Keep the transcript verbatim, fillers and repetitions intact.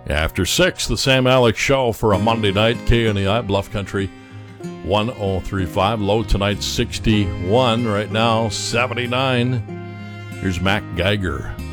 After six, the Sam Alex Show for a Monday night. K N E I, Bluff Country, one oh three point five. Low tonight, sixty-one. Right now, seventy-nine. Here's Mac Geiger.